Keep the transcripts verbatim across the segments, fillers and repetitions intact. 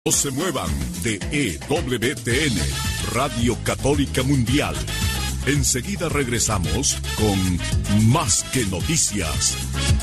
No se muevan de E W T N, Radio Católica Mundial. Enseguida regresamos con Más que Noticias.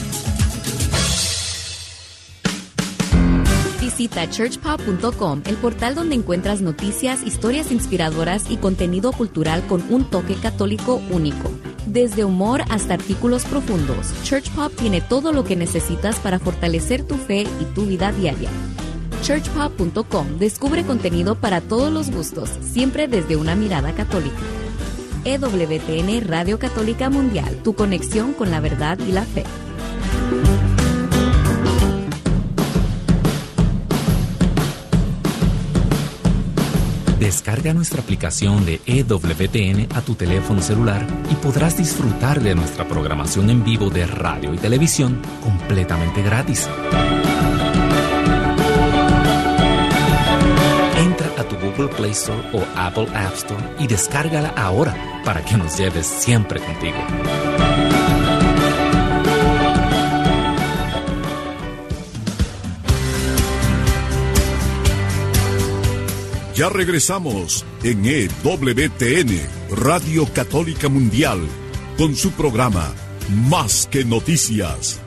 Visita church pop punto com, el portal donde encuentras noticias, historias inspiradoras y contenido cultural con un toque católico único. Desde humor hasta artículos profundos, Church Pop tiene todo lo que necesitas para fortalecer tu fe y tu vida diaria. church pop punto com descubre contenido para todos los gustos, siempre desde una mirada católica. E W T N Radio Católica Mundial, tu conexión con la verdad y la fe. Descarga nuestra aplicación de E W T N a tu teléfono celular y podrás disfrutar de nuestra programación en vivo de radio y televisión completamente gratis. Entra a tu Google Play Store o Apple App Store y descárgala ahora para que nos lleves siempre contigo. Ya regresamos en E W T N, Radio Católica Mundial, con su programa Más que Noticias.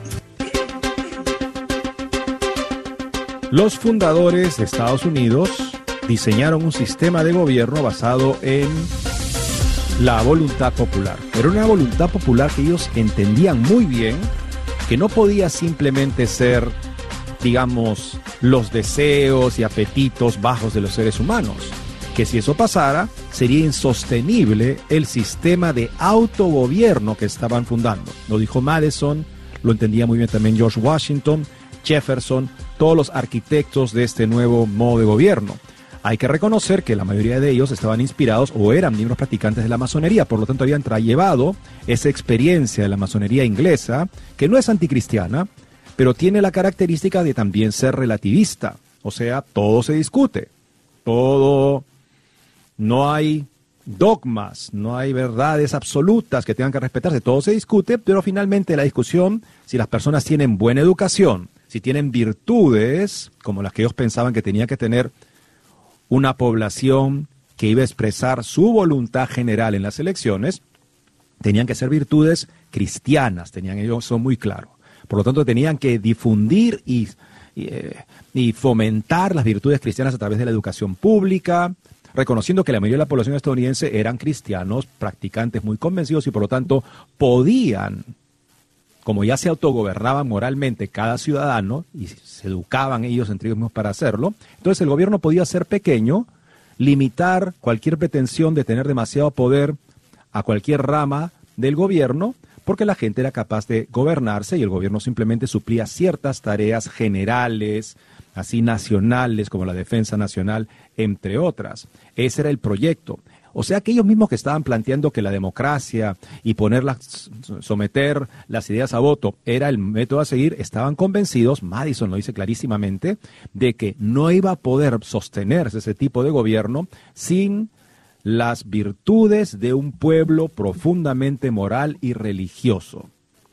Los fundadores de Estados Unidos diseñaron un sistema de gobierno basado en la voluntad popular. Pero una voluntad popular que ellos entendían muy bien, que no podía simplemente ser, digamos, los deseos y apetitos bajos de los seres humanos, que si eso pasara, sería insostenible el sistema de autogobierno que estaban fundando. Lo dijo Madison, lo entendía muy bien también George Washington, Jefferson, todos los arquitectos de este nuevo modo de gobierno. Hay que reconocer que la mayoría de ellos estaban inspirados o eran miembros practicantes de la masonería, por lo tanto habían llevado esa experiencia de la masonería inglesa, que no es anticristiana, pero tiene la característica de también ser relativista. O sea, todo se discute, todo, no hay dogmas, no hay verdades absolutas que tengan que respetarse, todo se discute, pero finalmente la discusión, si las personas tienen buena educación, si tienen virtudes, como las que ellos pensaban que tenía que tener una población que iba a expresar su voluntad general en las elecciones, tenían que ser virtudes cristianas, tenían ellos, son muy claros. Por lo tanto, tenían que difundir y, y, eh, y fomentar las virtudes cristianas a través de la educación pública, reconociendo que la mayoría de la población estadounidense eran cristianos, practicantes muy convencidos y por lo tanto podían, como ya se autogobernaban moralmente cada ciudadano y se educaban ellos entre ellos mismos para hacerlo, entonces el gobierno podía ser pequeño, limitar cualquier pretensión de tener demasiado poder a cualquier rama del gobierno, porque la gente era capaz de gobernarse y el gobierno simplemente suplía ciertas tareas generales, así nacionales, como la defensa nacional, entre otras. Ese era el proyecto. O sea que ellos mismos que estaban planteando que la democracia y ponerlas, someter las ideas a voto era el método a seguir, estaban convencidos, Madison lo dice clarísimamente, de que no iba a poder sostenerse ese tipo de gobierno sin las virtudes de un pueblo profundamente moral y religioso.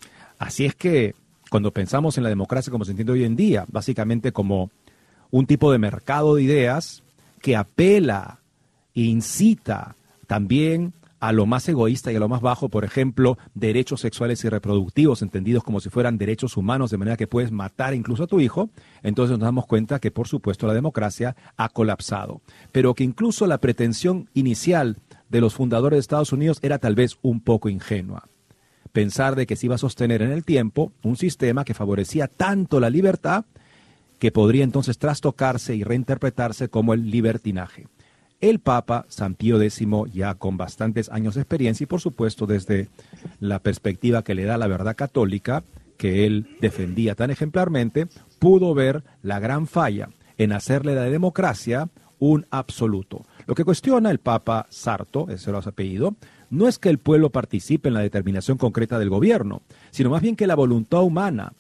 Así es que cuando pensamos en la democracia como se entiende hoy en día, básicamente como un tipo de mercado de ideas que apela e incita también a lo más egoísta y a lo más bajo, por ejemplo, derechos sexuales y reproductivos, entendidos como si fueran derechos humanos, de manera que puedes matar incluso a tu hijo, entonces nos damos cuenta que, por supuesto, la democracia ha colapsado. Pero que incluso la pretensión inicial de los fundadores de Estados Unidos era tal vez un poco ingenua. Pensar de que se iba a sostener en el tiempo un sistema que favorecía tanto la libertad que podría entonces trastocarse y reinterpretarse como el libertinaje. El Papa San Pío décimo, ya con bastantes años de experiencia y por supuesto desde la perspectiva que le da la verdad católica, que él defendía tan ejemplarmente, pudo ver la gran falla en hacerle de la democracia un absoluto. Lo que cuestiona el Papa Sarto, ese era su apellido, no es que el pueblo participe en la determinación concreta del gobierno, sino más bien que la voluntad humana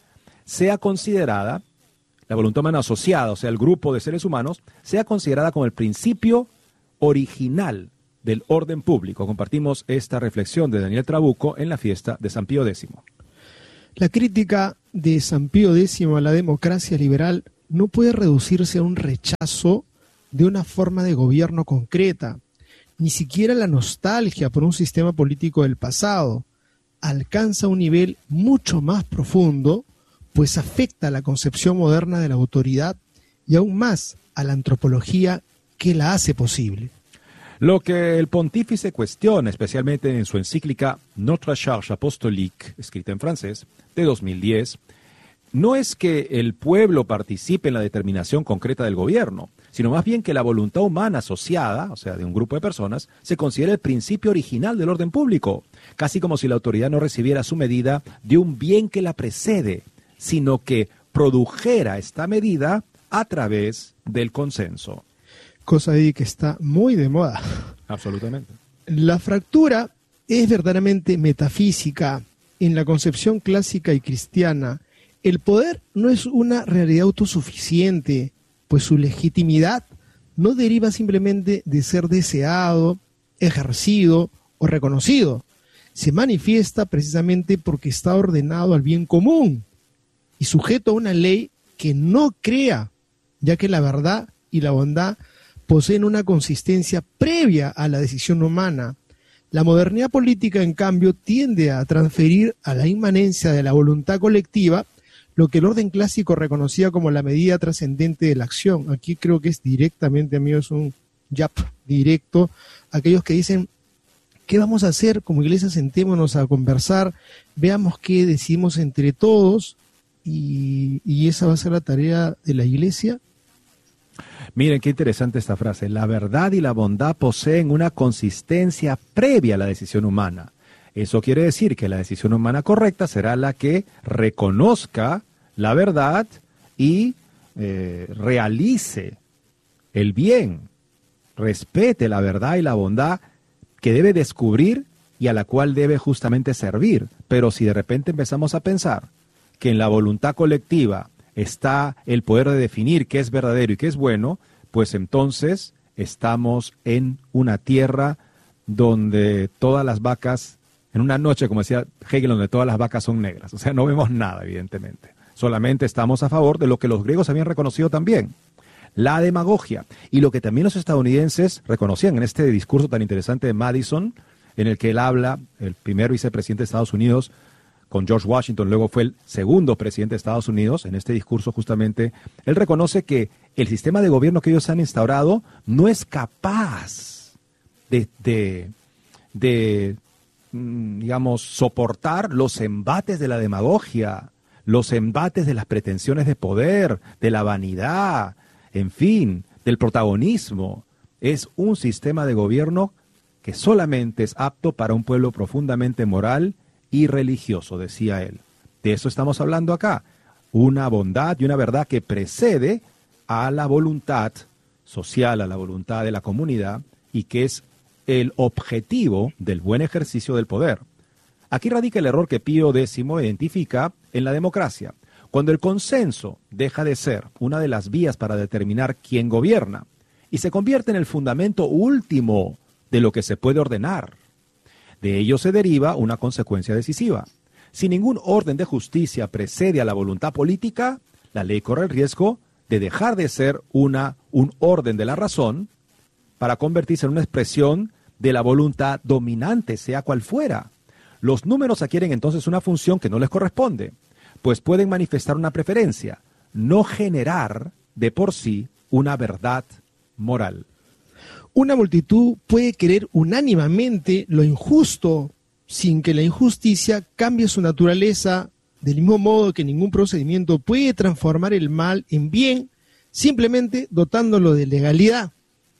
sea considerada, la voluntad humana asociada, o sea, el grupo de seres humanos, sea considerada como el principio original del orden público. Compartimos esta reflexión de Daniel Trabuco en la fiesta de San Pío décimo. La crítica de San Pío décimo a la democracia liberal no puede reducirse a un rechazo de una forma de gobierno concreta, ni siquiera la nostalgia por un sistema político del pasado. Alcanza un nivel mucho más profundo, pues afecta a la concepción moderna de la autoridad y aún más a la antropología que la hace posible. Lo que el pontífice cuestiona, especialmente en su encíclica Notre Charge Apostolique, escrita en francés, de dos mil diez, no es que el pueblo participe en la determinación concreta del gobierno, sino más bien que la voluntad humana asociada, o sea, de un grupo de personas, se considera el principio original del orden público, casi como si la autoridad no recibiera su medida de un bien que la precede, sino que produjera esta medida a través del consenso. Cosa de que está muy de moda. Absolutamente. La fractura es verdaderamente metafísica. En la concepción clásica y cristiana, el poder no es una realidad autosuficiente, pues su legitimidad no deriva simplemente de ser deseado, ejercido o reconocido. Se manifiesta precisamente porque está ordenado al bien común y sujeto a una ley que no crea, ya que la verdad y la bondad poseen una consistencia previa a la decisión humana. La modernidad política, en cambio, tiende a transferir a la inmanencia de la voluntad colectiva lo que el orden clásico reconocía como la medida trascendente de la acción. Aquí creo que es directamente, amigos, un yap directo. Aquellos que dicen, ¿qué vamos a hacer? Como iglesia, sentémonos a conversar, veamos qué decimos entre todos, y, y esa va a ser la tarea de la iglesia. Miren qué interesante esta frase. La verdad y la bondad poseen una consistencia previa a la decisión humana. Eso quiere decir que la decisión humana correcta será la que reconozca la verdad y eh, realice el bien, respete la verdad y la bondad que debe descubrir y a la cual debe justamente servir. Pero si de repente empezamos a pensar que en la voluntad colectiva está el poder de definir qué es verdadero y qué es bueno, pues entonces estamos en una tierra donde todas las vacas, en una noche, como decía Hegel, donde todas las vacas son negras. O sea, no vemos nada, evidentemente. Solamente estamos a favor de lo que los griegos habían reconocido también, la demagogia. Y lo que también los estadounidenses reconocían en este discurso tan interesante de Madison, en el que él habla, el primer vicepresidente de Estados Unidos, con George Washington, luego fue el segundo presidente de Estados Unidos. En este discurso justamente, él reconoce que el sistema de gobierno que ellos han instaurado no es capaz de, de, de, digamos, soportar los embates de la demagogia, los embates de las pretensiones de poder, de la vanidad, en fin, del protagonismo. Es un sistema de gobierno que solamente es apto para un pueblo profundamente moral y religioso, decía él. De eso estamos hablando acá. Una bondad y una verdad que precede a la voluntad social, a la voluntad de la comunidad, y que es el objetivo del buen ejercicio del poder. Aquí radica el error que Pío décimo identifica en la democracia. Cuando el consenso deja de ser una de las vías para determinar quién gobierna y se convierte en el fundamento último de lo que se puede ordenar. De ello se deriva una consecuencia decisiva. Si ningún orden de justicia precede a la voluntad política, la ley corre el riesgo de dejar de ser una, un orden de la razón para convertirse en una expresión de la voluntad dominante, sea cual fuera. Los números adquieren entonces una función que no les corresponde, pues pueden manifestar una preferencia, no generar de por sí una verdad moral. Una multitud puede querer unánimemente lo injusto sin que la injusticia cambie su naturaleza, del mismo modo que ningún procedimiento puede transformar el mal en bien, simplemente dotándolo de legalidad.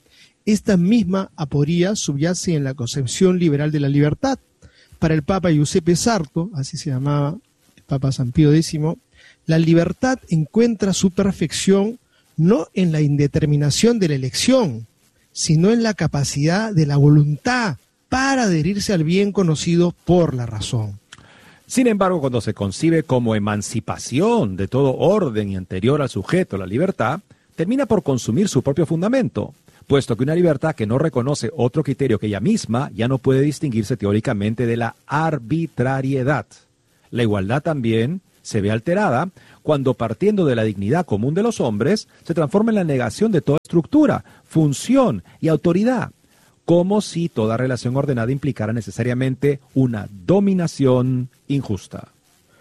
Esta misma aporía subyace en la concepción liberal de la libertad. Para el Papa Giuseppe Sarto, así se llamaba el Papa San Pío décimo, la libertad encuentra su perfección no en la indeterminación de la elección, sino en la capacidad de la voluntad para adherirse al bien conocido por la razón. Sin embargo, cuando se concibe como emancipación de todo orden y anterior al sujeto, la libertad, termina por consumir su propio fundamento, puesto que una libertad que no reconoce otro criterio que ella misma ya no puede distinguirse teóricamente de la arbitrariedad. La igualdad también se ve alterada cuando, partiendo de la dignidad común de los hombres, se transforma en la negación de toda estructura, función y autoridad, como si toda relación ordenada implicara necesariamente una dominación injusta.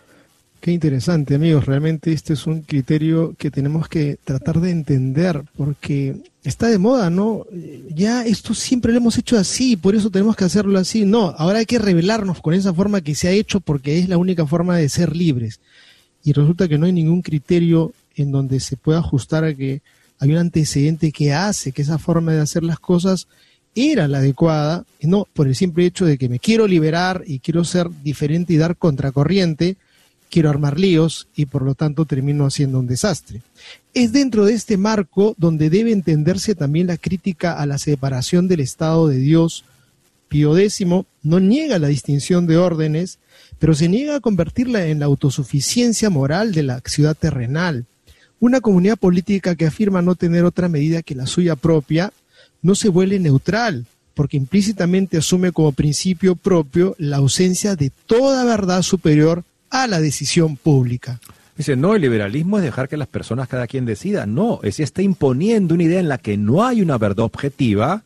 Qué interesante, amigos. Realmente este es un criterio que tenemos que tratar de entender, porque está de moda, ¿no? Ya esto siempre lo hemos hecho así, por eso tenemos que hacerlo así. No, ahora hay que rebelarnos con esa forma que se ha hecho porque es la única forma de ser libres. Y resulta que no hay ningún criterio en donde se pueda ajustar a que hay un antecedente que hace que esa forma de hacer las cosas era la adecuada, y no por el simple hecho de que me quiero liberar y quiero ser diferente y dar contracorriente, quiero armar líos y por lo tanto termino haciendo un desastre. Es dentro de este marco donde debe entenderse también la crítica a la separación del Estado de Dios. Pío X no niega la distinción de órdenes, pero se niega a convertirla en la autosuficiencia moral de la ciudad terrenal. Una comunidad política que afirma no tener otra medida que la suya propia no se vuelve neutral, porque implícitamente asume como principio propio la ausencia de toda verdad superior a la decisión pública. Dice, no, el liberalismo es dejar que las personas cada quien decida. No, es está imponiendo una idea en la que no hay una verdad objetiva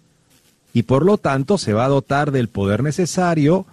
y por lo tanto se va a dotar del poder necesario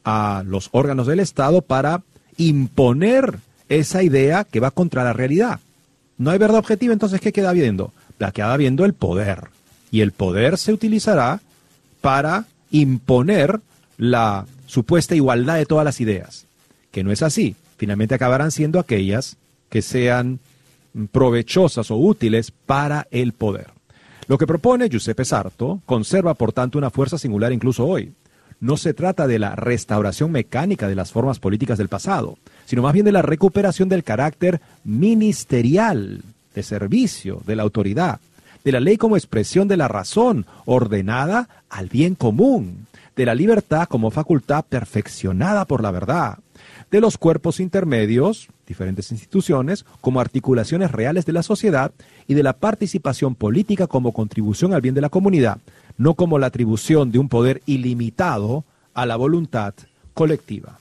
a los órganos del Estado para imponer esa idea que va contra la realidad. No hay verdad objetiva, entonces ¿qué queda viendo? La queda viendo el poder. Y el poder se utilizará para imponer la supuesta igualdad de todas las ideas, que no es así. Finalmente acabarán siendo aquellas que sean provechosas o útiles para el poder. Lo que propone Giuseppe Sarto conserva, por tanto, una fuerza singular incluso hoy. No se trata de la restauración mecánica de las formas políticas del pasado, sino más bien de la recuperación del carácter ministerial, de servicio, de la autoridad, de la ley como expresión de la razón ordenada al bien común, de la libertad como facultad perfeccionada por la verdad, de los cuerpos intermedios, diferentes instituciones, como articulaciones reales de la sociedad y de la participación política como contribución al bien de la comunidad, no como la atribución de un poder ilimitado a la voluntad colectiva.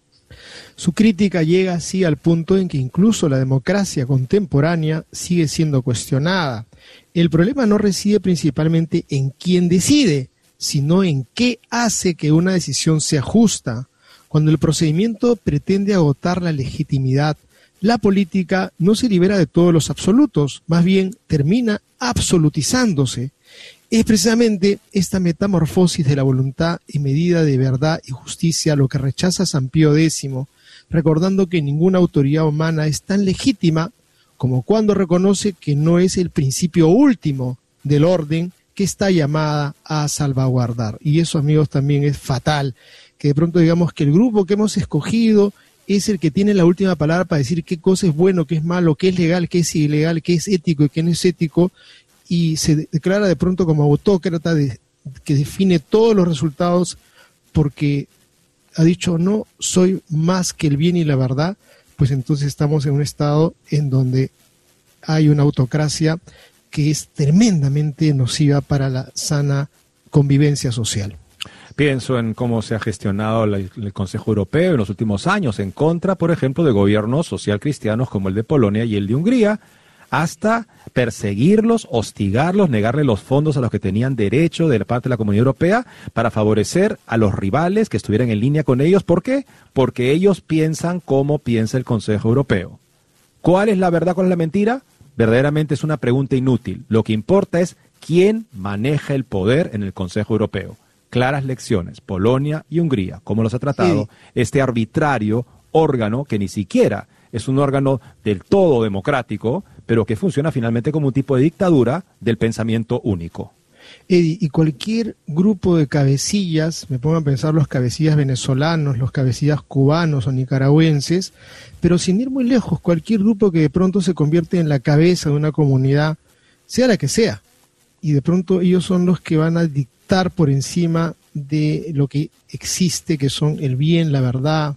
Su crítica llega así al punto en que incluso la democracia contemporánea sigue siendo cuestionada. El problema no reside principalmente en quién decide, sino en qué hace que una decisión sea justa. Cuando el procedimiento pretende agotar la legitimidad, la política no se libera de todos los absolutos, más bien termina absolutizándose. Es precisamente esta metamorfosis de la voluntad en medida de verdad y justicia lo que rechaza San Pío X, recordando que ninguna autoridad humana es tan legítima como cuando reconoce que no es el principio último del orden que está llamada a salvaguardar. Y eso, amigos, también es fatal, que de pronto digamos que el grupo que hemos escogido es el que tiene la última palabra para decir qué cosa es bueno, qué es malo, qué es legal, qué es ilegal, qué es ético y qué no es ético, y se declara de pronto como autócrata de, que define todos los resultados porque ha dicho no soy más que el bien y la verdad. Pues entonces estamos en un estado en donde hay una autocracia que es tremendamente nociva para la sana convivencia social. Pienso en cómo se ha gestionado la, el Consejo Europeo en los últimos años en contra, por ejemplo, de gobiernos social cristianos como el de Polonia y el de Hungría, hasta perseguirlos, hostigarlos, negarle los fondos a los que tenían derecho de la parte de la Comunidad Europea para favorecer a los rivales que estuvieran en línea con ellos. ¿Por qué? Porque ellos piensan como piensa el Consejo Europeo. ¿Cuál es la verdad, cuál es la mentira? Verdaderamente es una pregunta inútil. Lo que importa es quién maneja el poder en el Consejo Europeo. Claras lecciones, Polonia y Hungría, cómo los ha tratado sí. este arbitrario órgano que ni siquiera es un órgano del todo democrático, pero que funciona finalmente como un tipo de dictadura del pensamiento único. Eddie, y cualquier grupo de cabecillas, me pongo a pensar los cabecillas venezolanos, los cabecillas cubanos o nicaragüenses, pero sin ir muy lejos, cualquier grupo que de pronto se convierte en la cabeza de una comunidad, sea la que sea, y de pronto ellos son los que van a dictar por encima de lo que existe, que son el bien, la verdad,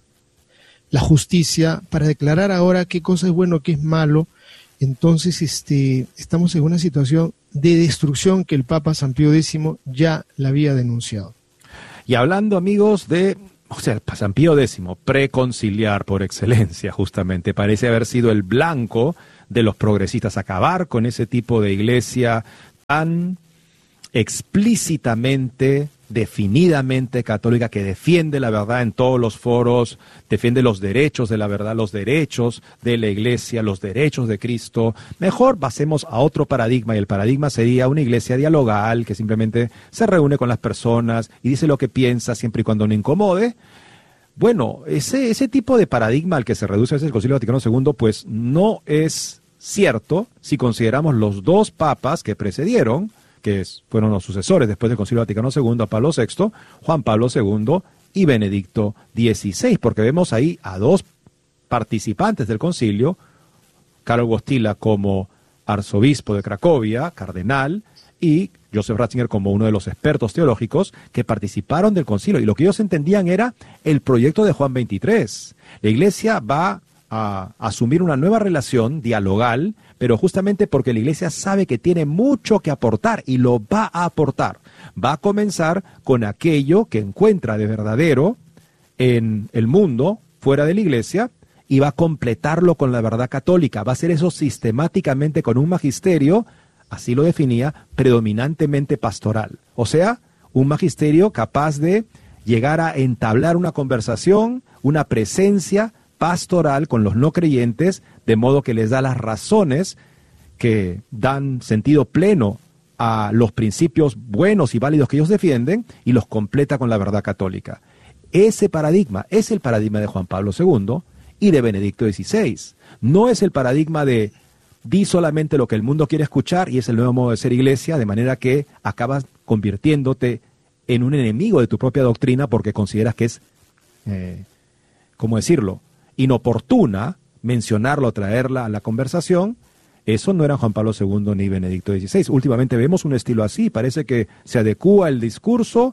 la justicia, para declarar ahora qué cosa es bueno, qué es malo. Entonces este, estamos en una situación de destrucción que el Papa San Pío X ya la había denunciado. Y hablando, amigos, de O sea, San Pío X, preconciliar por excelencia, justamente, parece haber sido el blanco de los progresistas, acabar con ese tipo de iglesia tan explícitamente, definidamente católica, que defiende la verdad en todos los foros, defiende los derechos de la verdad, los derechos de la iglesia, los derechos de Cristo. Mejor pasemos a otro paradigma, y el paradigma sería una iglesia dialogal que simplemente se reúne con las personas y dice lo que piensa siempre y cuando no incomode. Bueno, ese, ese tipo de paradigma al que se reduce a veces el Concilio Vaticano segundo, pues no es cierto si consideramos los dos papas que precedieron, que fueron los sucesores después del Concilio Vaticano segundo, a Pablo sexto, Juan Pablo segundo y Benedicto dieciséis, porque vemos ahí a dos participantes del concilio, Karol Wojtyla como arzobispo de Cracovia, cardenal, y Joseph Ratzinger como uno de los expertos teológicos que participaron del concilio. Y lo que ellos entendían era el proyecto de Juan veintitrés. La iglesia va a asumir una nueva relación dialogal, pero justamente porque la iglesia sabe que tiene mucho que aportar y lo va a aportar. Va a comenzar con aquello que encuentra de verdadero en el mundo, fuera de la iglesia, y va a completarlo con la verdad católica. Va a hacer eso sistemáticamente con un magisterio, así lo definía, predominantemente pastoral. O sea, un magisterio capaz de llegar a entablar una conversación, una presencia pastoral con los no creyentes, de modo que les da las razones que dan sentido pleno a los principios buenos y válidos que ellos defienden y los completa con la verdad católica. Ese paradigma es el paradigma de Juan Pablo segundo y de Benedicto dieciséis. No es el paradigma de di solamente lo que el mundo quiere escuchar y es el nuevo modo de ser iglesia, de manera que acabas convirtiéndote en un enemigo de tu propia doctrina porque consideras que es, eh, ¿cómo decirlo?, inoportuna mencionarlo, traerla a la conversación. Eso no era Juan Pablo segundo ni Benedicto dieciséis. Últimamente vemos un estilo así, parece que se adecúa el discurso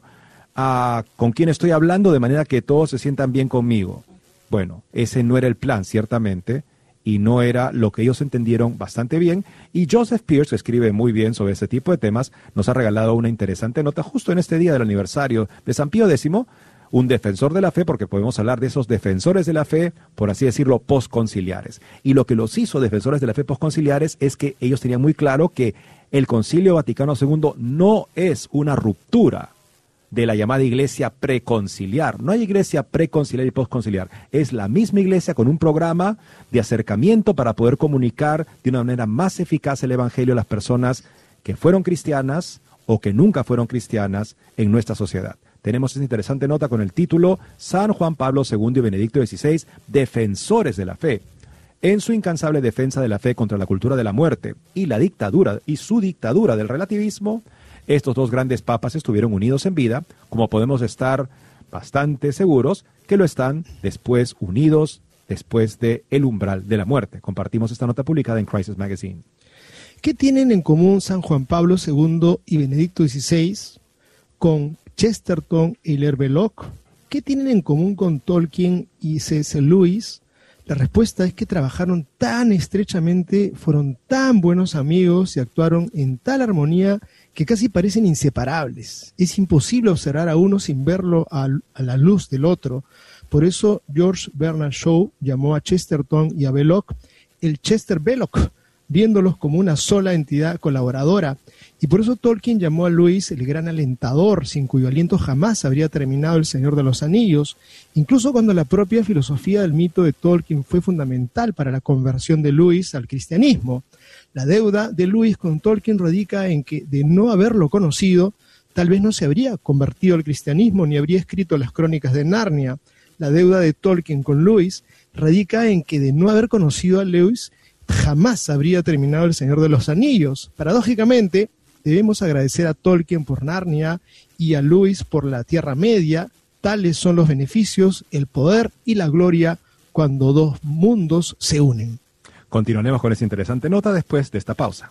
a con quién estoy hablando de manera que todos se sientan bien conmigo. Bueno, ese no era el plan, ciertamente, y no era lo que ellos entendieron bastante bien. Y Joseph Pearce, que escribe muy bien sobre este tipo de temas, nos ha regalado una interesante nota justo en este día del aniversario de San Pío X, un defensor de la fe, porque podemos hablar de esos defensores de la fe, por así decirlo, postconciliares. Y lo que los hizo defensores de la fe postconciliares es que ellos tenían muy claro que el Concilio Vaticano segundo no es una ruptura de la llamada iglesia preconciliar. No hay iglesia preconciliar y postconciliar. Es la misma iglesia con un programa de acercamiento para poder comunicar de una manera más eficaz el evangelio a las personas que fueron cristianas o que nunca fueron cristianas en nuestra sociedad. Tenemos esa interesante nota con el título San Juan Pablo segundo y Benedicto dieciséis, defensores de la fe. En su incansable defensa de la fe contra la cultura de la muerte y la dictadura y su dictadura del relativismo, estos dos grandes papas estuvieron unidos en vida, como podemos estar bastante seguros que lo están después unidos después de el umbral de la muerte. Compartimos esta nota publicada en Crisis Magazine. ¿Qué tienen en común San Juan Pablo segundo y Benedicto dieciséis con Chesterton y Hilaire Belloc? ¿Qué tienen en común con Tolkien y C S Lewis? La respuesta es que trabajaron tan estrechamente, fueron tan buenos amigos y actuaron en tal armonía que casi parecen inseparables. Es imposible observar a uno sin verlo a, a la luz del otro. Por eso George Bernard Shaw llamó a Chesterton y a Belloc el Chester Belloc, viéndolos como una sola entidad colaboradora. Y por eso Tolkien llamó a Lewis el gran alentador, sin cuyo aliento jamás habría terminado El Señor de los Anillos, incluso cuando la propia filosofía del mito de Tolkien fue fundamental para la conversión de Lewis al cristianismo. La deuda de Lewis con Tolkien radica en que, de no haberlo conocido, tal vez no se habría convertido al cristianismo ni habría escrito las crónicas de Narnia. La deuda de Tolkien con Lewis radica en que, de no haber conocido a Lewis, jamás habría terminado El Señor de los Anillos. Paradójicamente, debemos agradecer a Tolkien por Narnia y a Lewis por la Tierra Media. Tales son los beneficios, el poder y la gloria cuando dos mundos se unen. Continuaremos con esta interesante nota después de esta pausa.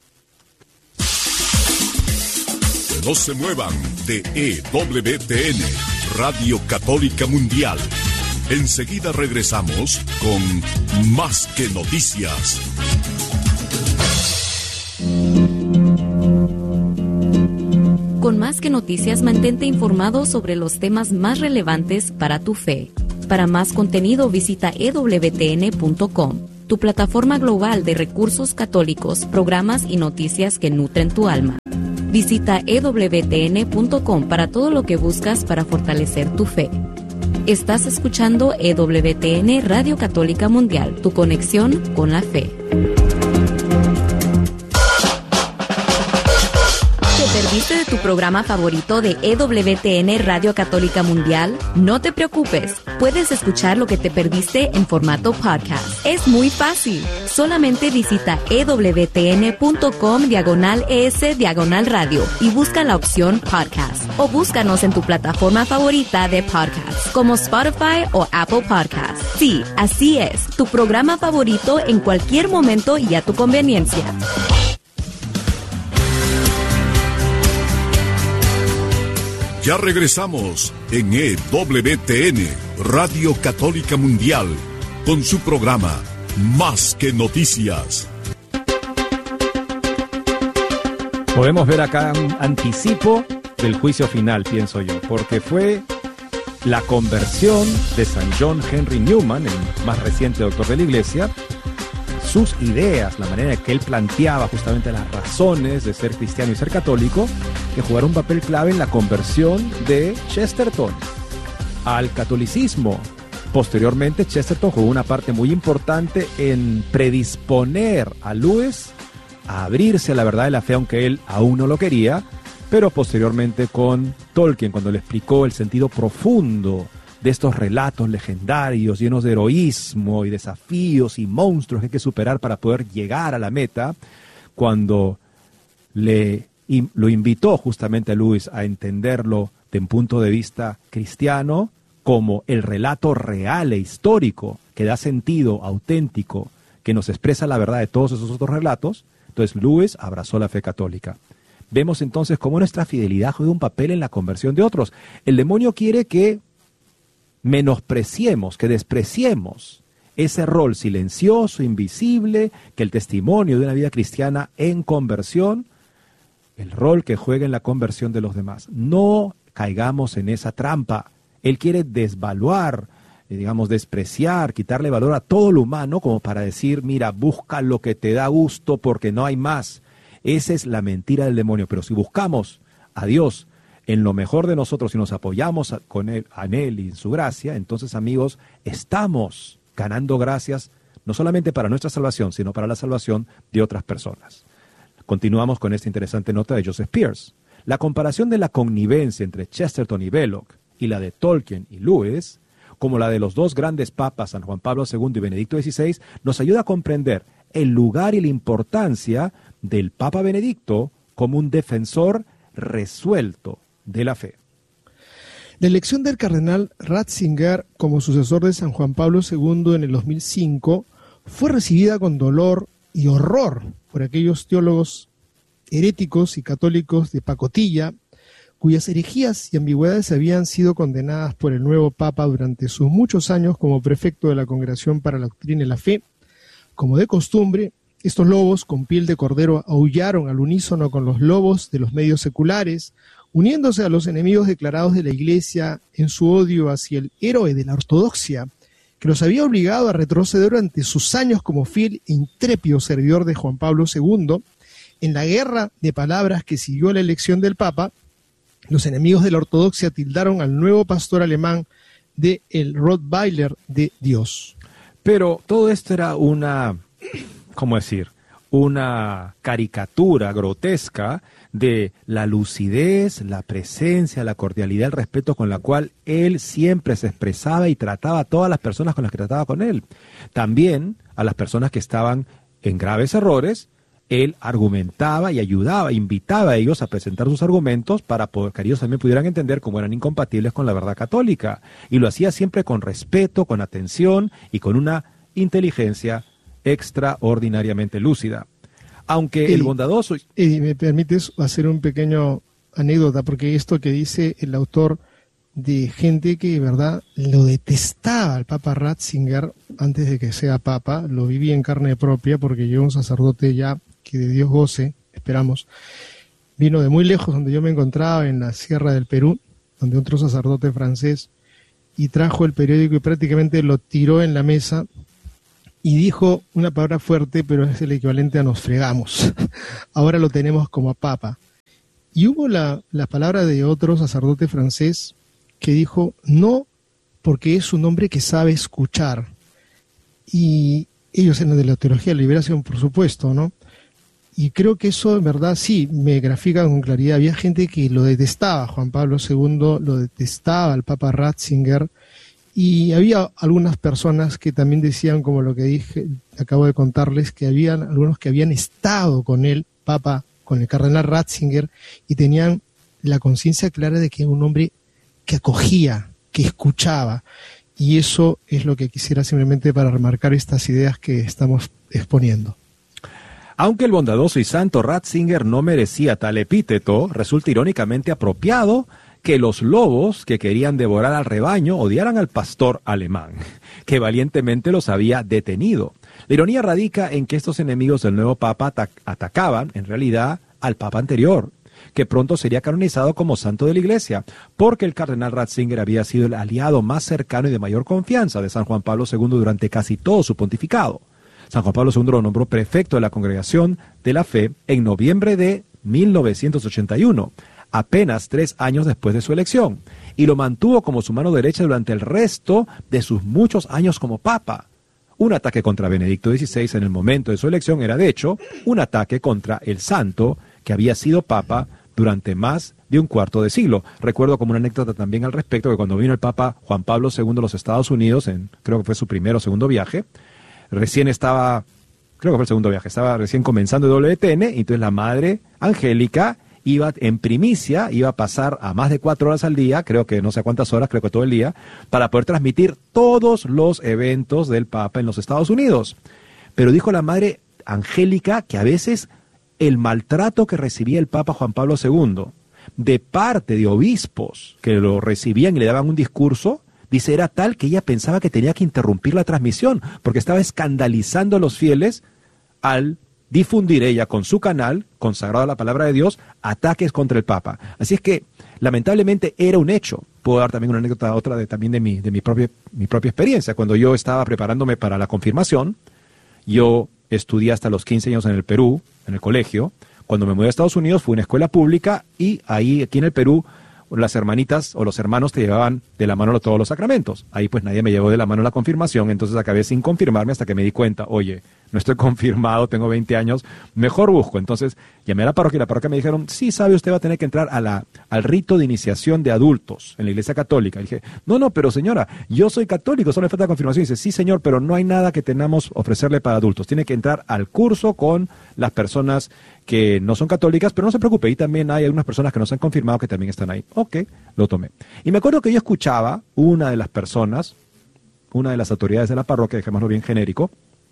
No se muevan de E W T N, Radio Católica Mundial. Enseguida regresamos con Más que Noticias. Con Más que Noticias, mantente informado sobre los temas más relevantes para tu fe. Para más contenido, visita e w t n punto com, tu plataforma global de recursos católicos, programas y noticias que nutren tu alma. Visita e w t n punto com para todo lo que buscas para fortalecer tu fe. Estás escuchando E W T N Radio Católica Mundial, tu conexión con la fe. ¿Te perdiste de tu programa favorito de E W T N Radio Católica Mundial? No te preocupes, puedes escuchar lo que te perdiste en formato podcast. Es muy fácil. Solamente visita e w t n punto com diagonal es diagonal radio y busca la opción podcast. O búscanos en tu plataforma favorita de podcast, como Spotify o Apple Podcasts. Sí, así es, tu programa favorito en cualquier momento y a tu conveniencia. Ya regresamos en E W T N, Radio Católica Mundial, con su programa Más que Noticias. Podemos ver acá un anticipo del juicio final, pienso yo, porque fue la conversión de San John Henry Newman, el más reciente doctor de la Iglesia, sus ideas, la manera en que él planteaba justamente las razones de ser cristiano y ser católico, que jugaron un papel clave en la conversión de Chesterton al catolicismo. Posteriormente, Chesterton jugó una parte muy importante en predisponer a Lewis a abrirse a la verdad de la fe, aunque él aún no lo quería, pero posteriormente con Tolkien, cuando le explicó el sentido profundo de estos relatos legendarios llenos de heroísmo y desafíos y monstruos que hay que superar para poder llegar a la meta, cuando le, lo invitó justamente a Lewis a entenderlo de un punto de vista cristiano como el relato real e histórico que da sentido auténtico, que nos expresa la verdad de todos esos otros relatos, entonces Lewis abrazó la fe católica. Vemos entonces cómo nuestra fidelidad juega un papel en la conversión de otros. El demonio quiere que menospreciemos, que despreciemos ese rol silencioso, invisible, que el testimonio de una vida cristiana en conversión, el rol que juega en la conversión de los demás. No caigamos en esa trampa. Él quiere desvaluar, eh, digamos, despreciar, quitarle valor a todo lo humano como para decir, mira, busca lo que te da gusto porque no hay más. Esa es la mentira del demonio. Pero si buscamos a Dios en lo mejor de nosotros y nos apoyamos a, con él, en Él y en su gracia, entonces, amigos, estamos ganando gracias no solamente para nuestra salvación, sino para la salvación de otras personas. Continuamos con esta interesante nota de Joseph Pearce. La comparación de la connivencia entre Chesterton y Belloc y la de Tolkien y Lewis, como la de los dos grandes papas, San Juan Pablo segundo y Benedicto dieciséis, nos ayuda a comprender el lugar y la importancia del Papa Benedicto como un defensor resuelto de la fe. La elección del cardenal Ratzinger como sucesor de San Juan Pablo segundo en el dos mil cinco fue recibida con dolor y horror por aquellos teólogos heréticos y católicos de pacotilla, cuyas herejías y ambigüedades habían sido condenadas por el nuevo Papa durante sus muchos años como prefecto de la Congregación para la Doctrina y la Fe. Como de costumbre, estos lobos con piel de cordero aullaron al unísono con los lobos de los medios seculares, uniéndose a los enemigos declarados de la Iglesia en su odio hacia el héroe de la ortodoxia, que los había obligado a retroceder durante sus años como fiel e intrépido servidor de Juan Pablo segundo. En la guerra de palabras que siguió a la elección del Papa, los enemigos de la ortodoxia tildaron al nuevo pastor alemán de el Rottweiler de Dios. Pero todo esto era una, ¿cómo decir?, una caricatura grotesca de la lucidez, la presencia, la cordialidad, el respeto con la cual él siempre se expresaba y trataba a todas las personas con las que trataba con él. También a las personas que estaban en graves errores, él argumentaba y ayudaba, invitaba a ellos a presentar sus argumentos para poder, que ellos también pudieran entender cómo eran incompatibles con la verdad católica. Y lo hacía siempre con respeto, con atención y con una inteligencia extraordinariamente lúcida. Aunque Eddie, el bondadoso... Eddie, ¿me permites hacer un pequeño anécdota? Porque esto que dice el autor de gente que, verdad, lo detestaba al Papa Ratzinger antes de que sea Papa, lo viví en carne propia porque yo, un sacerdote ya que de Dios goce, esperamos, vino de muy lejos, donde yo me encontraba, en la Sierra del Perú, donde otro sacerdote francés, y trajo el periódico y prácticamente lo tiró en la mesa y dijo una palabra fuerte, pero es el equivalente a nos fregamos. Ahora lo tenemos como papa. Y hubo la, la palabra de otro sacerdote francés que dijo, no, porque es un hombre que sabe escuchar. Y ellos eran de la teología de la liberación, por supuesto, ¿no? Y creo que eso, en verdad, sí, me grafica con claridad. Había gente que lo detestaba, Juan Pablo segundo lo detestaba, al Papa Ratzinger, y había algunas personas que también decían, como lo que dije, acabo de contarles, que habían algunos que habían estado con el Papa, con el cardenal Ratzinger, y tenían la conciencia clara de que era un hombre que acogía, que escuchaba. Y eso es lo que quisiera simplemente para remarcar estas ideas que estamos exponiendo. Aunque el bondadoso y santo Ratzinger no merecía tal epíteto, resulta irónicamente apropiado que los lobos que querían devorar al rebaño odiaran al pastor alemán, que valientemente los había detenido. La ironía radica en que estos enemigos del nuevo papa atac- atacaban, en realidad, al papa anterior, que pronto sería canonizado como santo de la Iglesia, porque el cardenal Ratzinger había sido el aliado más cercano y de mayor confianza de San Juan Pablo segundo durante casi todo su pontificado. San Juan Pablo segundo lo nombró prefecto de la Congregación de la Fe en noviembre de mil novecientos ochenta y uno, apenas tres años después de su elección, y lo mantuvo como su mano derecha durante el resto de sus muchos años como papa. Un ataque contra Benedicto dieciséis en el momento de su elección era, de hecho, un ataque contra el santo que había sido papa durante más de un cuarto de siglo. Recuerdo como una anécdota también al respecto que cuando vino el Papa Juan Pablo segundo a los Estados Unidos, en, creo que fue su primero o segundo viaje, recién estaba, creo que fue el segundo viaje, estaba recién comenzando el W T N, y entonces la madre Angélica iba en primicia, iba a pasar a más de cuatro horas al día, creo que no sé cuántas horas, creo que todo el día, para poder transmitir todos los eventos del Papa en los Estados Unidos. Pero dijo la madre Angélica que a veces el maltrato que recibía el Papa Juan Pablo segundo de parte de obispos que lo recibían y le daban un discurso, dice, era tal que ella pensaba que tenía que interrumpir la transmisión, porque estaba escandalizando a los fieles al difundir ella con su canal, consagrado a la palabra de Dios, ataques contra el Papa. Así es que, lamentablemente, era un hecho. Puedo dar también una anécdota, otra de, también de, mi, de mi, propia, mi propia experiencia. Cuando yo estaba preparándome para la confirmación, yo estudié hasta los quince años en el Perú, en el colegio. Cuando me mudé a Estados Unidos, fui a una escuela pública, y ahí, aquí en el Perú, las hermanitas o los hermanos te llevaban de la mano todos los sacramentos. Ahí pues nadie me llevó de la mano la confirmación, entonces acabé sin confirmarme hasta que me di cuenta, oye, no estoy confirmado, tengo veinte años, mejor busco. Entonces llamé a la parroquia y la parroquia me dijeron, sí, sabe, usted va a tener que entrar a la, al rito de iniciación de adultos en la Iglesia Católica. Y dije, no, no, pero señora, yo soy católico, solo me falta confirmación. Y dice, sí, señor, pero no hay nada que tengamos ofrecerle para adultos. Tiene que entrar al curso con las personas que no son católicas, pero no se preocupe, y también hay algunas personas que no se han confirmado que también están ahí. Ok, lo tomé. Y me acuerdo que yo escuchaba una de las personas, una de las autoridades de la parroquia, dejémoslo bien genérico,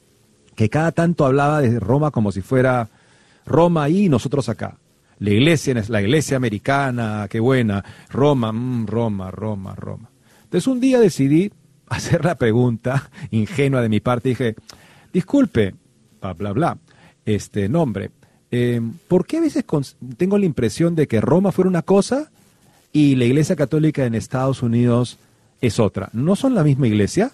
que cada tanto hablaba de Roma como si fuera Roma ahí y nosotros acá. La iglesia, la iglesia americana, qué buena. Roma, mmm, Roma, Roma, Roma. Entonces un día decidí hacer la pregunta ingenua de mi parte. Dije, disculpe, bla, bla, bla, este nombre. Eh, ¿Por qué a veces tengo la impresión de que Roma fuera una cosa y la Iglesia Católica en Estados Unidos es otra? ¿No son la misma iglesia?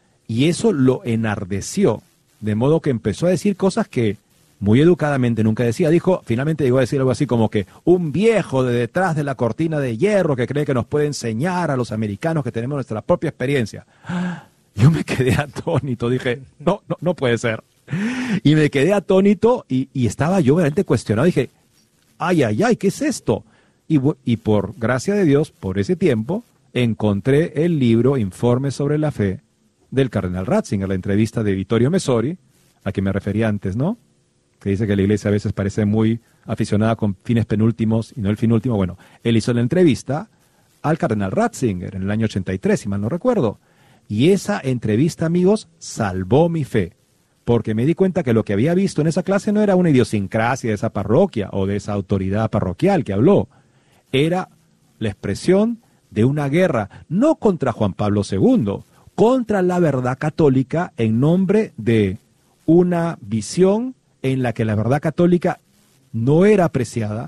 Y eso lo enardeció, de modo que empezó a decir cosas que muy educadamente nunca decía. Dijo, finalmente llegó a decir algo así como que un viejo de detrás de la cortina de hierro que cree que nos puede enseñar a los americanos que tenemos nuestra propia experiencia. Yo me quedé atónito, dije, no, no, no puede ser. Y me quedé atónito y, y estaba yo realmente cuestionado. Dije, ay, ay, ay, ¿qué es esto? Y, y por gracia de Dios, por ese tiempo, encontré el libro Informes sobre la Fe del cardenal Ratzinger, la entrevista de Vittorio Messori, a quien me refería antes, ¿no? Que dice que la iglesia a veces parece muy aficionada con fines penúltimos y no el fin último. Bueno, él hizo la entrevista al cardenal Ratzinger en el año ochenta y tres, si mal no recuerdo. Y esa entrevista, amigos, salvó mi fe. Porque me di cuenta que lo que había visto en esa clase no era una idiosincrasia de esa parroquia o de esa autoridad parroquial que habló. Era la expresión de una guerra, no contra Juan Pablo segundo, contra la verdad católica en nombre de una visión en la que la verdad católica no era apreciada,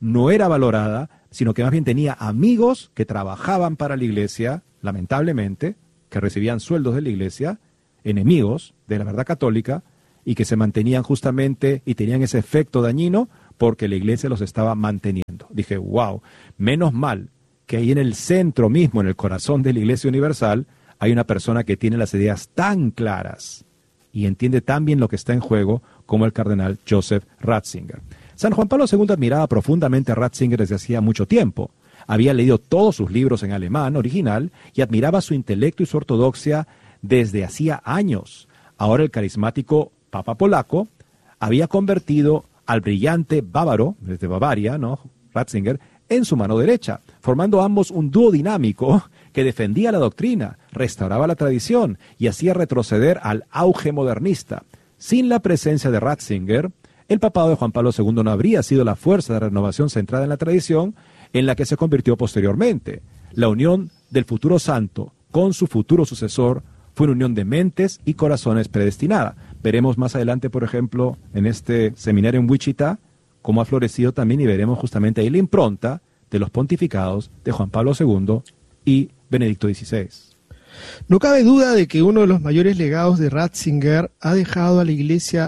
no era valorada, sino que más bien tenía amigos que trabajaban para la iglesia, lamentablemente, que recibían sueldos de la iglesia, enemigos de la verdad católica, y que se mantenían justamente y tenían ese efecto dañino porque la iglesia los estaba manteniendo. Dije, wow, menos mal que ahí en el centro mismo, en el corazón de la Iglesia Universal, hay una persona que tiene las ideas tan claras y entiende tan bien lo que está en juego como el cardenal Joseph Ratzinger. San Juan Pablo segundo admiraba profundamente a Ratzinger desde hacía mucho tiempo. Había leído todos sus libros en alemán original y admiraba su intelecto y su ortodoxia desde hacía años. Ahora el carismático Papa polaco había convertido al brillante bávaro, desde Bavaria, ¿no?, Ratzinger, en su mano derecha, formando ambos un dúo dinámico que defendía la doctrina, restauraba la tradición y hacía retroceder al auge modernista. Sin la presencia de Ratzinger, el papado de Juan Pablo segundo no habría sido la fuerza de renovación centrada en la tradición en la que se convirtió posteriormente. La unión del futuro santo con su futuro sucesor fue una unión de mentes y corazones predestinada. Veremos más adelante, por ejemplo, en este seminario en Wichita, cómo ha florecido también, y veremos justamente ahí la impronta de los pontificados de Juan Pablo segundo y Benedicto dieciséis. No cabe duda de que uno de los mayores legados de Ratzinger ha dejado a la Iglesia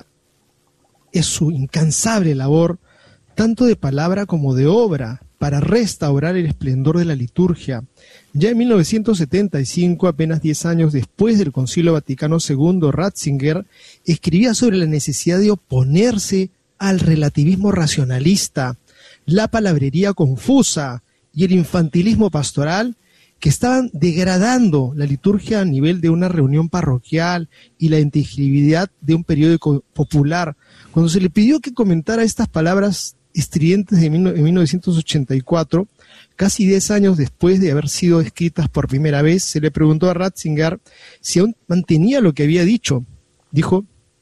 es su incansable labor, tanto de palabra como de obra, para restaurar el esplendor de la liturgia. Ya en mil novecientos setenta y cinco, apenas diez años después del Concilio Vaticano segundo, Ratzinger escribía sobre la necesidad de oponerse al relativismo racionalista, la palabrería confusa y el infantilismo pastoral que estaban degradando la liturgia a nivel de una reunión parroquial y la inteligibilidad de un periódico popular. Cuando se le pidió que comentara estas palabras estridentes de mil novecientos ochenta y cuatro, casi diez años después de haber sido escritas por primera vez, se le preguntó a Ratzinger si aún mantenía lo que había dicho. Dijo,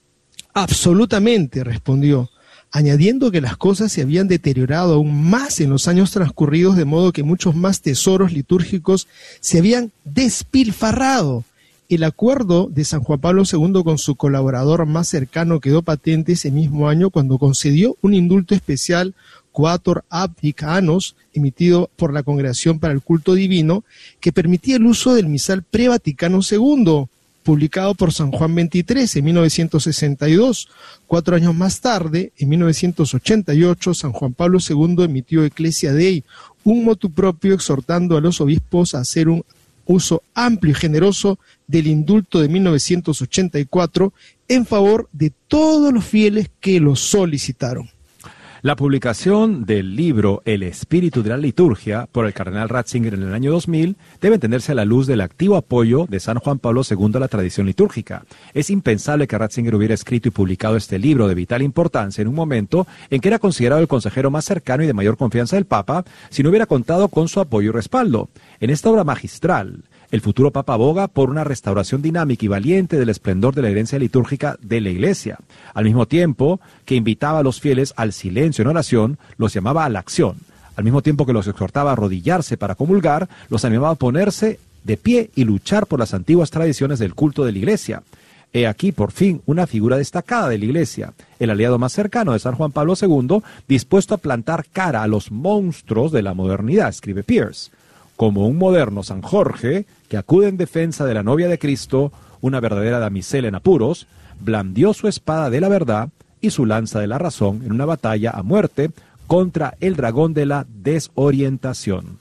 absolutamente, respondió, añadiendo que las cosas se habían deteriorado aún más en los años transcurridos, de modo que muchos más tesoros litúrgicos se habían despilfarrado. El acuerdo de San Juan Pablo segundo con su colaborador más cercano quedó patente ese mismo año cuando concedió un indulto especial Quator Abdic Annos, emitido por la Congregación para el Culto Divino, que permitía el uso del misal pre-Vaticano segundo, publicado por San Juan veintitrés en mil novecientos sesenta y dos. Cuatro años más tarde, en mil novecientos ochenta y ocho, San Juan Pablo segundo emitió Ecclesia Dei, un motu propio exhortando a los obispos a hacer un uso amplio y generoso del indulto de mil novecientos ochenta y cuatro en favor de todos los fieles que lo solicitaron. La publicación del libro El Espíritu de la Liturgia por el cardenal Ratzinger en el año dos mil debe entenderse a la luz del activo apoyo de San Juan Pablo segundo a la tradición litúrgica. Es impensable que Ratzinger hubiera escrito y publicado este libro de vital importancia en un momento en que era considerado el consejero más cercano y de mayor confianza del Papa, si no hubiera contado con su apoyo y respaldo. En esta obra magistral, el futuro Papa aboga por una restauración dinámica y valiente del esplendor de la herencia litúrgica de la Iglesia. Al mismo tiempo que invitaba a los fieles al silencio en oración, los llamaba a la acción. Al mismo tiempo que los exhortaba a arrodillarse para comulgar, los animaba a ponerse de pie y luchar por las antiguas tradiciones del culto de la Iglesia. He aquí, por fin, una figura destacada de la Iglesia, el aliado más cercano de San Juan Pablo segundo, dispuesto a plantar cara a los monstruos de la modernidad, escribe Pierce. Como un moderno San Jorge, que acude en defensa de la novia de Cristo, una verdadera damisela en apuros, blandió su espada de la verdad y su lanza de la razón en una batalla a muerte contra el dragón de la desorientación.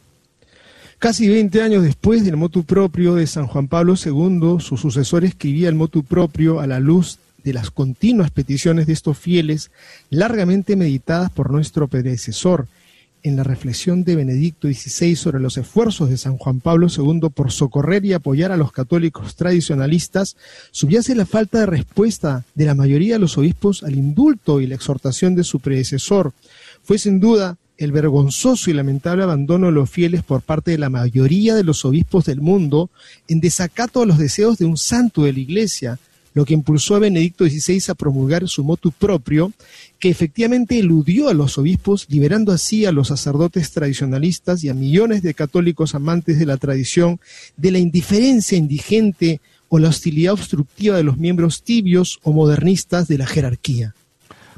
Casi veinte años después del motu proprio de San Juan Pablo segundo, su sucesor escribía el motu proprio a la luz de las continuas peticiones de estos fieles, largamente meditadas por nuestro predecesor. En la reflexión de Benedicto dieciséis sobre los esfuerzos de San Juan Pablo segundo por socorrer y apoyar a los católicos tradicionalistas, subyace la falta de respuesta de la mayoría de los obispos al indulto y la exhortación de su predecesor. Fue sin duda el vergonzoso y lamentable abandono de los fieles por parte de la mayoría de los obispos del mundo en desacato a los deseos de un santo de la Iglesia, lo que impulsó a Benedicto dieciséis a promulgar su motu propio, que efectivamente eludió a los obispos, liberando así a los sacerdotes tradicionalistas y a millones de católicos amantes de la tradición de la indiferencia indigente o la hostilidad obstructiva de los miembros tibios o modernistas de la jerarquía.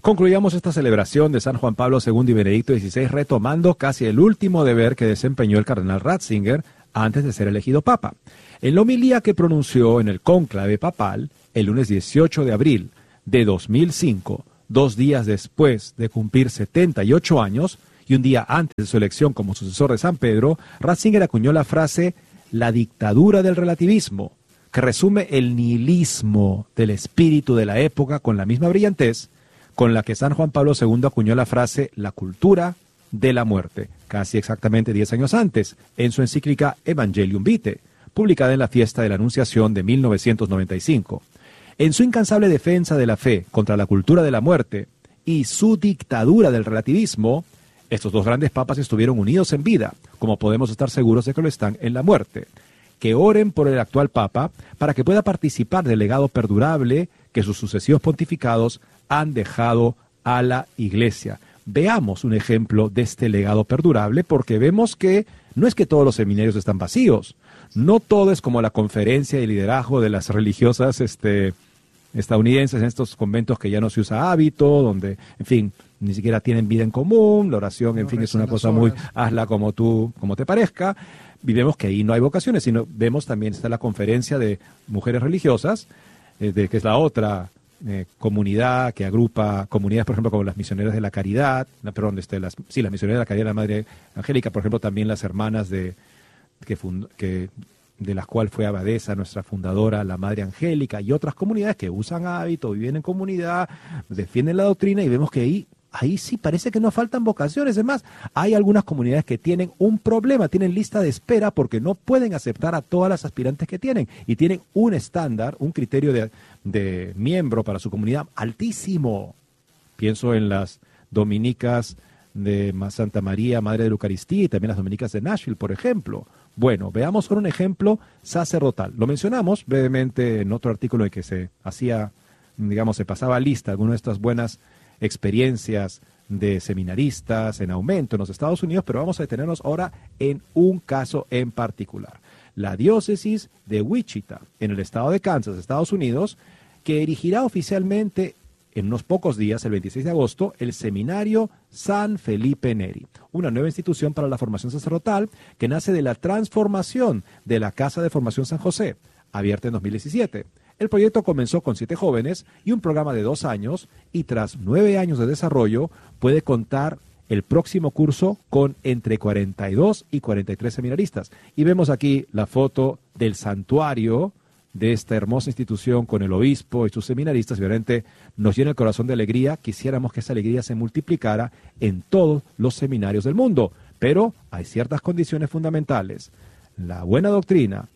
Concluíamos esta celebración de San Juan Pablo segundo y Benedicto dieciséis retomando casi el último deber que desempeñó el cardenal Ratzinger antes de ser elegido papa. En la homilía que pronunció en el cónclave papal el lunes dieciocho de abril de dos mil cinco, dos días después de cumplir setenta y ocho años y un día antes de su elección como sucesor de San Pedro, Ratzinger acuñó la frase «la dictadura del relativismo», que resume el nihilismo del espíritu de la época con la misma brillantez con la que San Juan Pablo segundo acuñó la frase «la cultura de la muerte», casi exactamente diez años antes, en su encíclica Evangelium Vitae, publicada en la fiesta de la Anunciación de mil novecientos noventa y cinco. En su incansable defensa de la fe contra la cultura de la muerte y su dictadura del relativismo, estos dos grandes papas estuvieron unidos en vida, como podemos estar seguros de que lo están en la muerte. Que oren por el actual papa para que pueda participar del legado perdurable que sus sucesivos pontificados han dejado a la Iglesia. Veamos un ejemplo de este legado perdurable, porque vemos que no es que todos los seminarios están vacíos, no todo es como la conferencia de liderazgo de las religiosas este, estadounidenses en estos conventos que ya no se usa hábito, donde, en fin, ni siquiera tienen vida en común, la oración, en fin, es una cosa muy, hazla como tú, como te parezca. Y vemos que ahí no hay vocaciones, sino vemos también está la conferencia de mujeres religiosas, eh, de, que es la otra eh, comunidad que agrupa comunidades, por ejemplo, como las misioneras de la caridad, no, perdón, este, las, sí, las misioneras de la caridad de la Madre Angélica, por ejemplo, también las hermanas de que, fund, que de las cuales fue abadesa nuestra fundadora, la Madre Angélica, y otras comunidades que usan hábito, viven en comunidad, defienden la doctrina, y vemos que ahí Ahí sí parece que no faltan vocaciones. Es más, hay algunas comunidades que tienen un problema, tienen lista de espera porque no pueden aceptar a todas las aspirantes que tienen y tienen un estándar, un criterio de, de miembro para su comunidad altísimo. Pienso en las dominicas de Santa María, Madre de la Eucaristía, y también las dominicas de Nashville, por ejemplo. Bueno, veamos con un ejemplo sacerdotal. Lo mencionamos brevemente en otro artículo en que se hacía, digamos, se pasaba lista algunas de estas buenas experiencias de seminaristas en aumento en los Estados Unidos, pero vamos a detenernos ahora en un caso en particular. La diócesis de Wichita, en el estado de Kansas, Estados Unidos, que erigirá oficialmente en unos pocos días, el veintiséis de agosto, el Seminario San Felipe Neri, una nueva institución para la formación sacerdotal que nace de la transformación de la Casa de Formación San José, abierta en dos mil diecisiete. El proyecto comenzó con siete jóvenes y un programa de dos años, y tras nueve años de desarrollo puede contar el próximo curso con entre cuarenta y dos y cuarenta y tres seminaristas. Y vemos aquí la foto del santuario de esta hermosa institución con el obispo y sus seminaristas, y obviamente nos llena el corazón de alegría. Quisiéramos que esa alegría se multiplicara en todos los seminarios del mundo, pero hay ciertas condiciones fundamentales: la buena doctrina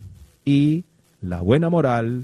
y la buena moral,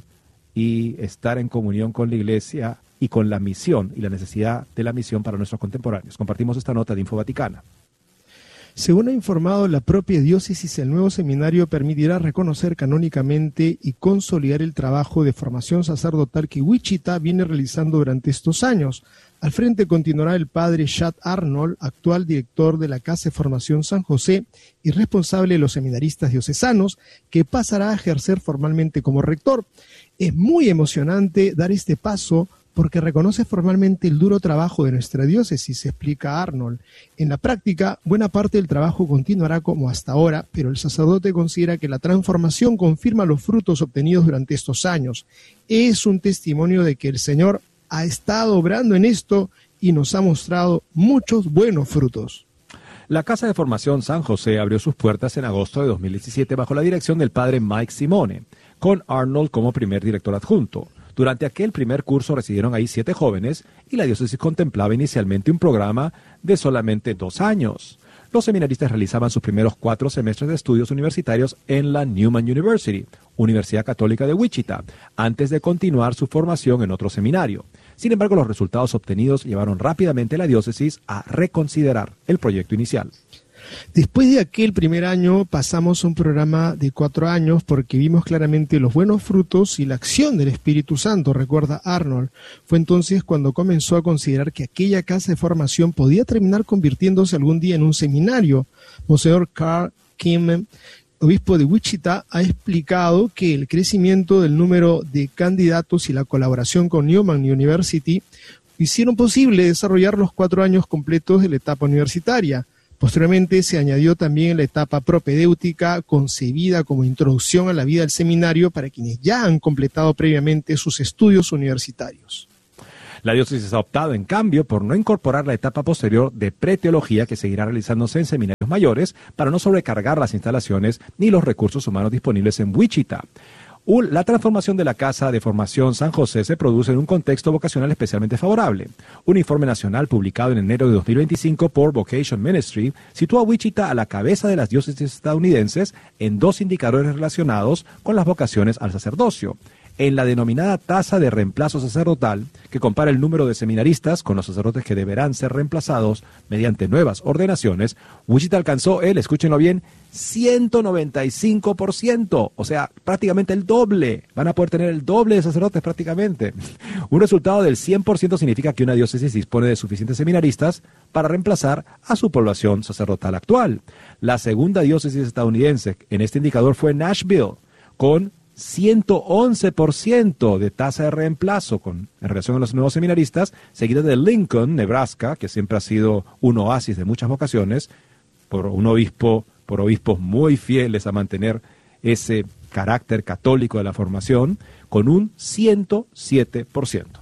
y estar en comunión con la Iglesia y con la misión y la necesidad de la misión para nuestros contemporáneos. Compartimos esta nota de Info Vaticana. Según ha informado la propia diócesis, el nuevo seminario permitirá reconocer canónicamente y consolidar el trabajo de formación sacerdotal que Wichita viene realizando durante estos años. Al frente continuará el padre Chad Arnold, actual director de la Casa de Formación San José y responsable de los seminaristas diocesanos, que pasará a ejercer formalmente como rector. Es muy emocionante dar este paso porque reconoce formalmente el duro trabajo de nuestra diócesis, explica Arnold. En la práctica, buena parte del trabajo continuará como hasta ahora, pero el sacerdote considera que la transformación confirma los frutos obtenidos durante estos años. Es un testimonio de que el Señor ha estado obrando en esto y nos ha mostrado muchos buenos frutos. La Casa de Formación San José abrió sus puertas en agosto de dos mil diecisiete bajo la dirección del padre Mike Simone, con Arnold como primer director adjunto. Durante aquel primer curso residieron ahí siete jóvenes y la diócesis contemplaba inicialmente un programa de solamente dos años. Los seminaristas realizaban sus primeros cuatro semestres de estudios universitarios en la Newman University, Universidad Católica de Wichita, antes de continuar su formación en otro seminario. Sin embargo, los resultados obtenidos llevaron rápidamente a la diócesis a reconsiderar el proyecto inicial. Después de aquel primer año pasamos a un programa de cuatro años porque vimos claramente los buenos frutos y la acción del Espíritu Santo, recuerda Arnold. Fue entonces cuando comenzó a considerar que aquella casa de formación podía terminar convirtiéndose algún día en un seminario. Monseñor Carl Kim, obispo de Wichita, ha explicado que el crecimiento del número de candidatos y la colaboración con Newman University hicieron posible desarrollar los cuatro años completos de la etapa universitaria. Posteriormente se añadió también la etapa propedéutica, concebida como introducción a la vida del seminario para quienes ya han completado previamente sus estudios universitarios. La diócesis ha optado, en cambio, por no incorporar la etapa posterior de preteología que seguirá realizándose en seminarios mayores para no sobrecargar las instalaciones ni los recursos humanos disponibles en Wichita. La transformación de la Casa de Formación San José se produce en un contexto vocacional especialmente favorable. Un informe nacional publicado en enero de dos mil veinticinco por Vocation Ministry sitúa a Wichita a la cabeza de las diócesis estadounidenses en dos indicadores relacionados con las vocaciones al sacerdocio. En la denominada tasa de reemplazo sacerdotal, que compara el número de seminaristas con los sacerdotes que deberán ser reemplazados mediante nuevas ordenaciones, Wichita alcanzó el, escúchenlo bien, ciento noventa y cinco por ciento, o sea, prácticamente el doble. Van a poder tener el doble de sacerdotes prácticamente. Un resultado del cien por ciento significa que una diócesis dispone de suficientes seminaristas para reemplazar a su población sacerdotal actual. La segunda diócesis estadounidense en este indicador fue Nashville, con ciento once por ciento de tasa de reemplazo con, en relación a los nuevos seminaristas, seguida de Lincoln, Nebraska, que siempre ha sido un oasis de muchas vocaciones, por un obispo, por obispos muy fieles a mantener ese carácter católico de la formación, con un ciento siete por ciento.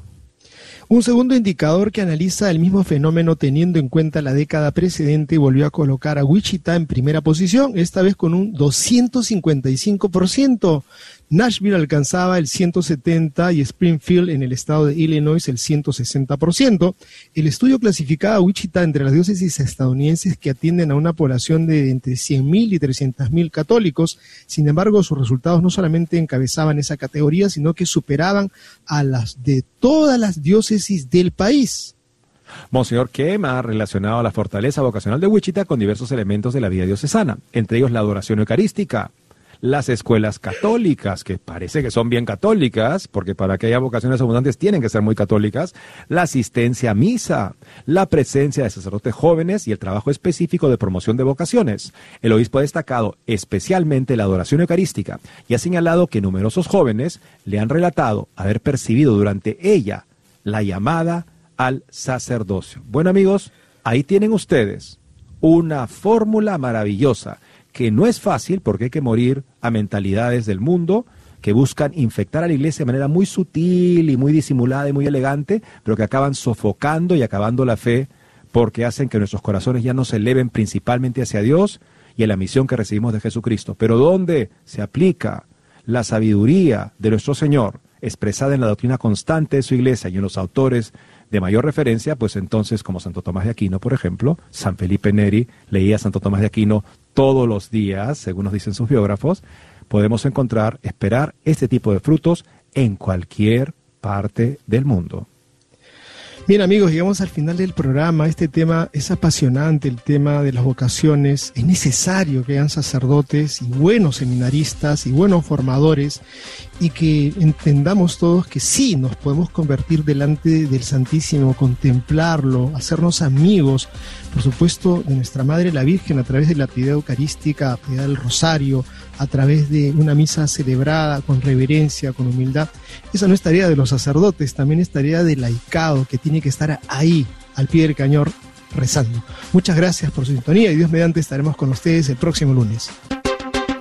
Un segundo indicador que analiza el mismo fenómeno teniendo en cuenta la década precedente volvió a colocar a Wichita en primera posición, esta vez con un doscientos cincuenta y cinco por ciento. Nashville alcanzaba el ciento setenta por ciento y Springfield en el estado de Illinois el ciento sesenta por ciento. El estudio clasificaba a Wichita entre las diócesis estadounidenses que atienden a una población de entre cien mil y trescientos mil católicos. Sin embargo, sus resultados no solamente encabezaban esa categoría, sino que superaban a las de todas las diócesis del país. Monseñor Kem ha relacionado la fortaleza vocacional de Wichita con diversos elementos de la vida diocesana, entre ellos la adoración eucarística, las escuelas católicas, que parece que son bien católicas, porque para que haya vocaciones abundantes tienen que ser muy católicas, la asistencia a misa, la presencia de sacerdotes jóvenes y el trabajo específico de promoción de vocaciones. El obispo ha destacado especialmente la adoración eucarística y ha señalado que numerosos jóvenes le han relatado haber percibido durante ella la llamada al sacerdocio. Bueno, amigos, ahí tienen ustedes una fórmula maravillosa que no es fácil porque hay que morir a mentalidades del mundo que buscan infectar a la iglesia de manera muy sutil y muy disimulada y muy elegante, pero que acaban sofocando y acabando la fe porque hacen que nuestros corazones ya no se eleven principalmente hacia Dios y a la misión que recibimos de Jesucristo. Pero ¿dónde se aplica la sabiduría de nuestro Señor expresada en la doctrina constante de su iglesia y en los autores de mayor referencia? Pues entonces, como Santo Tomás de Aquino, por ejemplo, San Felipe Neri leía a Santo Tomás de Aquino todos los días, según nos dicen sus biógrafos, podemos encontrar, esperar este tipo de frutos en cualquier parte del mundo. Bien, amigos, llegamos al final del programa. Este tema es apasionante, el tema de las vocaciones. Es necesario que hayan sacerdotes y buenos seminaristas y buenos formadores y que entendamos todos que sí nos podemos convertir delante del Santísimo, contemplarlo, hacernos amigos, por supuesto, de nuestra Madre la Virgen a través de la piedad eucarística, la piedad del rosario, a través de una misa celebrada con reverencia, con humildad. Esa no es tarea de los sacerdotes, también es tarea del laicado, que tiene que estar ahí, al pie del cañón, rezando. Muchas gracias por su sintonía y Dios mediante estaremos con ustedes el próximo lunes.